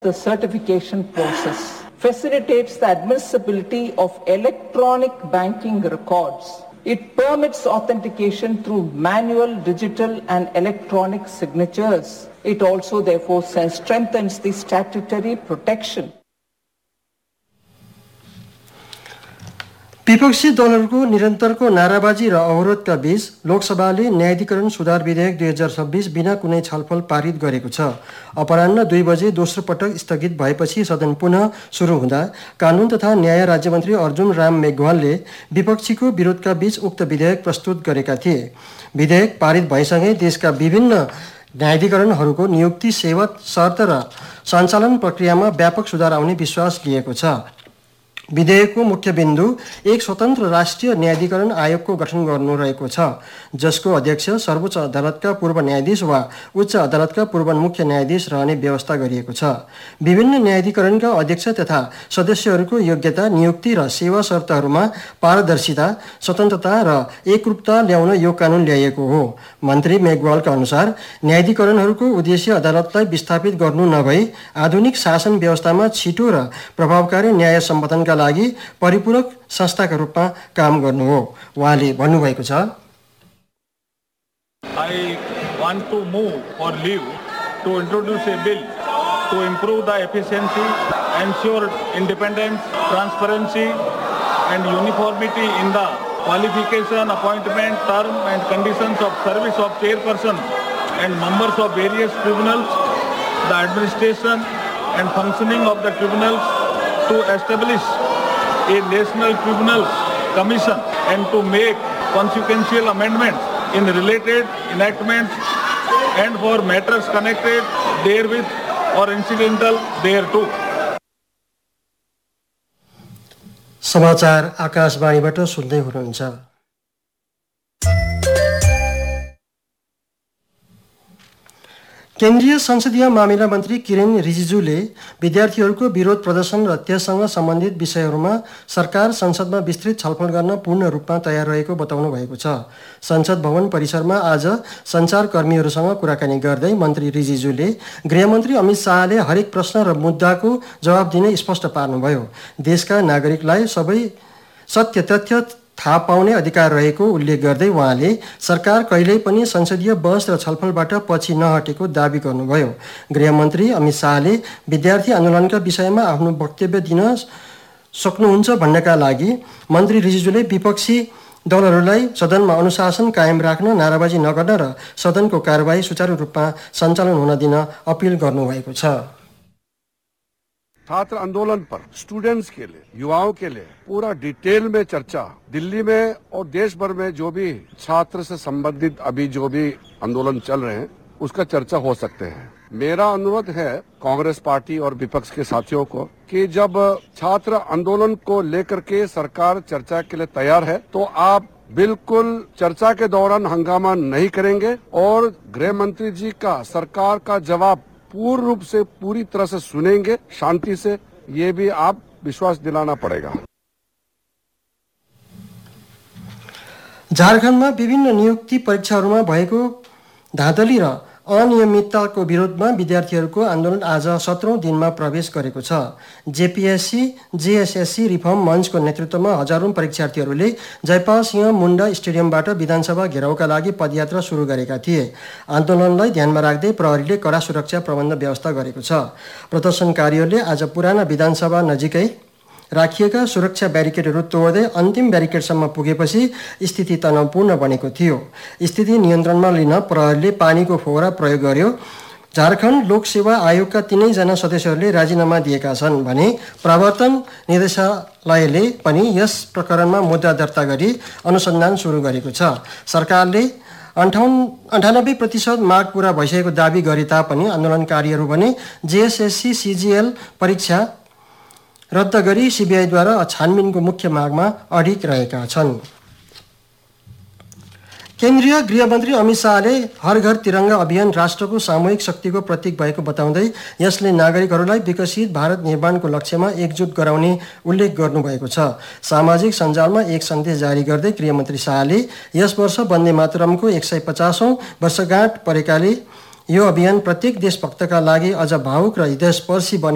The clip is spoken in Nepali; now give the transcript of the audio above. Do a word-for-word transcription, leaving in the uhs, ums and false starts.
the certification process, facilitates the admissibility of electronic banking records. It permits authentication through manual, digital and electronic signatures. It also therefore strengthens the statutory protection. विपक्षी दलहरूको निरन्तरको नाराबाजी र अवरोधका बीच लोकसभाले न्यायाधिकरण सुधार विधेयक दुई हजार छब्बीस बिना कुनै छलफल पारित गरेको छ। अपराह्न दुई बजे दोस्रो पटक स्थगित भएपछि सदन पुनः सुरु हुँदा कानुन तथा न्याय राज्यमन्त्री अर्जुन राम मेघवालले विपक्षीको विरोधका बीच उक्त विधेयक प्रस्तुत गरेका थिए। विधेयक पारित भएसँगै देशका विभिन्न न्यायाधिकरणहरूको नियुक्ति, सेवा, शर्त र सञ्चालन प्रक्रियामा व्यापक सुधार आउने विश्वास लिएको छ। विधेयकको मुख्य बिन्दु एक स्वतन्त्र राष्ट्रिय न्यायाधिकरण आयोगको गठन गर्नु रहेको छ, जसको अध्यक्ष सर्वोच्च अदालतका पूर्व न्यायाधीश वा उच्च अदालतका पूर्व मुख्य न्यायाधीश रहने व्यवस्था गरिएको छ। विभिन्न न्यायाधिकरणका अध्यक्ष तथा सदस्यहरूको योग्यता, नियुक्ति र सेवा शर्तहरूमा पारदर्शिता, स्वतन्त्रता र एकरूपता ल्याउन यो कानुन ल्याइएको हो। मन्त्री मेघवालका अनुसार न्यायाधिकरणहरूको उद्देश्य अदालतलाई विस्थापित गर्नु नभई आधुनिक शासन व्यवस्थामा छिटो र प्रभावकारी न्याय सम्पादनका लागि परिपूरक संस्थाका रूपमा काम गर्नु हो। उहाँले भन्नुभएको छ, I want to move or leave to introduce a bill to improve the efficiency, ensure independence, transparency and uniformity in the qualification, appointment, term and conditions of service of chairperson and members of various tribunals, the administration and functioning of the tribunals, to establish a national tribunals commission and to make consequential amendments in related enactments and for matters connected therewith or incidental thereto. समाचार आकाशवाणीबाट सुन्दै हुनुहुन्छ। केन्द्रीय संसदीय मामिला मन्त्री किरेन रिजिजुले विद्यार्थीहरूको विरोध प्रदर्शन र त्यससँग सम्बन्धित विषयहरूमा सरकार संसदमा विस्तृत छलफल गर्न पूर्ण रूपमा तयार रहेको बताउनु भएको छ। संसद भवन परिसरमा आज सञ्चारकर्मीहरूसँग कुराकानी गर्दै मन्त्री रिजिजुले गृहमन्त्री अमित शाहले हरेक प्रश्न र मुद्दाको जवाब दिने स्पष्ट पार्नुभयो। देशका नागरिकलाई सबै सत्य तथ्य थाहा पाउने अधिकार रहेको उल्लेख गर्दै उहाँले सरकार कहिल्यै पनि संसदीय बहस र छलफलबाट पछि नहटेको दावी गर्नुभयो। गृहमन्त्री अमित शाहले विद्यार्थी आन्दोलनका विषयमा आफ्नो वक्तव्य दिन सक्नुहुन्छ भन्नका लागि मन्त्री रिजिजुले विपक्षी दलहरूलाई सदनमा अनुशासन कायम राख्न, नाराबाजी नगर्न र सदनको कारबाही सुचारू रूपमा सञ्चालन हुन दिन अपिल गर्नुभएको छ। छात्र आंदोलन पर स्टूडेंट्स के लिए, युवाओं के लिए पूरा डिटेल में चर्चा दिल्ली में और देश भर में जो भी छात्र से संबंधित अभी जो भी आंदोलन चल रहे हैं उसका चर्चा हो सकते हैं। मेरा अनुरोध है कांग्रेस पार्टी और विपक्ष के साथियों को कि जब छात्र आंदोलन को लेकर के सरकार चर्चा के लिए तैयार है तो आप बिल्कुल चर्चा के दौरान हंगामा नहीं करेंगे और गृह मंत्री जी का सरकार का जवाब पूर्ण रूप से पूरी तरह से सुनेंगे, शांति से। ये भी आप विश्वास दिलाना पड़ेगा। झारखण्डमा विभिन्न नियुक्ति परीक्षाहरूमा भएको धाँधली र अनियमितताको विरोधमा विद्यार्थीहरूको आन्दोलन आज सत्रौं दिनमा प्रवेश गरेको छ। जेपीएससी जेएसएससी रिफर्म मञ्चको नेतृत्वमा हजारौं परीक्षार्थीहरूले जयपाल सिंह मुण्डा स्टेडियमबाट विधानसभा घेराउका लागि पदयात्रा सुरु गरेका थिए। आन्दोलनलाई ध्यानमा राख्दै प्रहरीले कडा सुरक्षा प्रबन्ध व्यवस्था गरेको छ। प्रदर्शनकारीहरूले आज पुराना विधानसभा नजिकै राखिएका सुरक्षा ब्यारिकेडहरू तोड्दै अन्तिम ब्यारिकेडसम्म पुगेपछि स्थिति तनावपूर्ण बनेको थियो। स्थिति नियन्त्रणमा लिन प्रहरीले पानीको फोहरा प्रयोग गर्यो। झारखण्ड लोक सेवा आयोगका तीनैजना सदस्यहरूले राजीनामा दिएका छन् भने प्रवर्तन निर्देशालयले पनि यस प्रकरणमा मुद्दा दर्ता गरी अनुसन्धान सुरु गरेको छ। सरकारले अन्ठाउन्न अन्ठानब्बे प्रतिशत माग पूरा भइसकेको दावी गरे तापनि आन्दोलनकारीहरू भने जेएसएससी सिजिएल परीक्षा रद्द गरी सीबीआईद्वारा छानबिनको मुख्य मागमा अडिग रहेका छन्। केन्द्रीय गृहमन्त्री अमित शाहले हर घर तिरंगा अभियान राष्ट्रको सामूहिक शक्तिको प्रतीक भएको बताउँदै यसले नागरिकहरूलाई विकसित भारत निर्माणको लक्ष्यमा एकजुट गराउने उल्लेख गर्नुभएको छ। सामाजिक सञ्जालमा एक सन्देश जारी गर्दै गृहमन्त्री शाहले यस वर्ष वन्दे मातरमको एक सय पचासौं वर्षगाँठ परेकाले यो अभियान प्रत्येक देशभक्तका लागि अझ भावुक र हृदयस्पर्शी बने